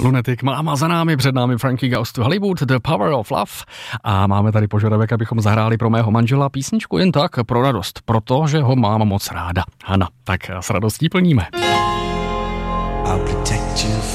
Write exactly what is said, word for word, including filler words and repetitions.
Lunatic Mama za námi, před námi Frankie Goes to Hollywood, The Power of Love. A máme tady požadavek, abychom zahráli pro mého manžela písničku jen tak pro radost, protože ho mám moc ráda. Hana, tak s radostí plníme. I'll protect you